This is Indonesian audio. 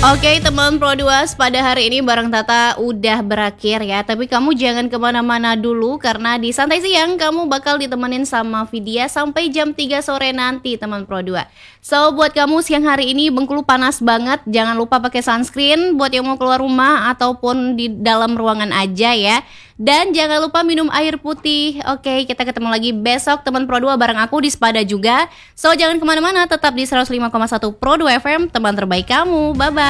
Oke teman Pro2, pada hari ini bareng Tata udah berakhir ya. Tapi kamu jangan kemana-mana dulu, karena di Santai Siang kamu bakal ditemenin sama Vidya sampai jam 3 sore nanti teman Pro2. So buat kamu siang hari ini Bengkulu panas banget, jangan lupa pakai sunscreen buat yang mau keluar rumah ataupun di dalam ruangan aja ya. Dan jangan lupa minum air putih. Oke, kita ketemu lagi besok teman Pro2 bareng aku di Sepada juga. So jangan kemana-mana, tetap di 105,1 Pro2 FM, teman terbaik kamu. Bye-bye.